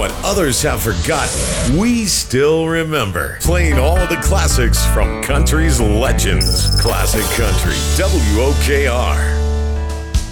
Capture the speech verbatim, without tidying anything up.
what others have forgotten, we still remember. Playing all of the classics from country's legends. Classic Country, W O K R.